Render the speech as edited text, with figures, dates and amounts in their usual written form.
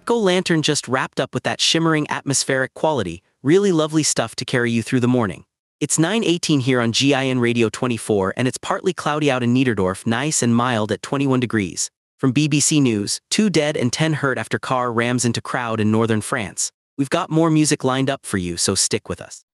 Eco-Lantern just wrapped up with that shimmering atmospheric quality, really lovely stuff to carry you through the morning. It's 9:18 here on GIN Radio 24 and it's partly cloudy out in Niederdorf, nice and mild at 21 degrees. From BBC News, 2 dead and 10 hurt after car rams into crowd in northern France. We've got more music lined up for you, so stick with us.